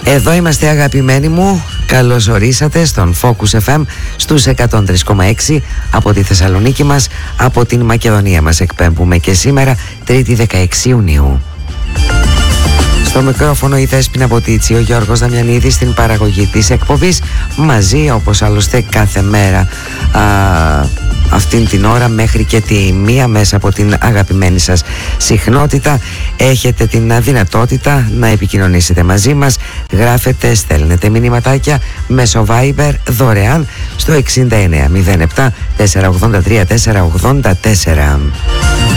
Εδώ είμαστε, αγαπημένοι μου. Καλώς ορίσατε στον Focus FM στους 103,6 από τη Θεσσαλονίκη μας, από την Μακεδονία μας εκπέμπουμε και σήμερα 3η 16 Ιουνίου. Στο μικρόφωνο η Δέσποινα Ποτίτσι, ο Γιώργος Δαμιανίδης στην παραγωγή της εκπομπής, μαζί όπως άλλωστε κάθε μέρα αυτήν την ώρα μέχρι και τη μία μέσα από την αγαπημένη σας συχνότητα. Έχετε την δυνατότητα να επικοινωνήσετε μαζί μας. Γράφετε, στέλνετε μηνυματάκια μέσω Viber δωρεάν στο 6907 483 484.